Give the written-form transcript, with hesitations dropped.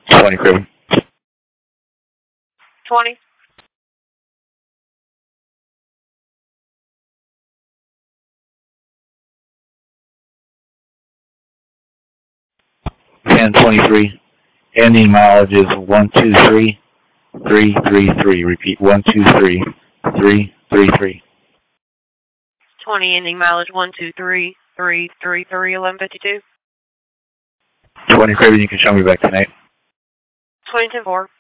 20 Craven. 20. Fan 23. Ending mileage is 123,333. Repeat, 123,333. 20, ending mileage 123,333, 1152. 20 Craven, you can show me back tonight. 20, 10-4.